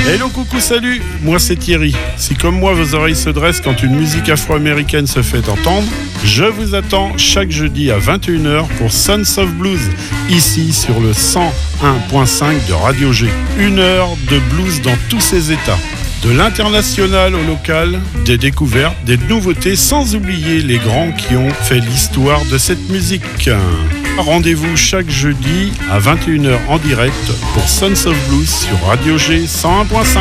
Hello, coucou, salut, moi c'est Thierry. Si comme moi vos oreilles se dressent quand une musique afro-américaine se fait entendre, je vous attends chaque jeudi à 21h pour Sons of Blues, ici sur le 101.5 de Radio G. 1 heure de blues dans tous ses états. De l'international au local, des découvertes, des nouveautés, sans oublier les grands qui ont fait l'histoire de cette musique. Rendez-vous chaque jeudi à 21h en direct pour Sons of Blues sur Radio G 101.5.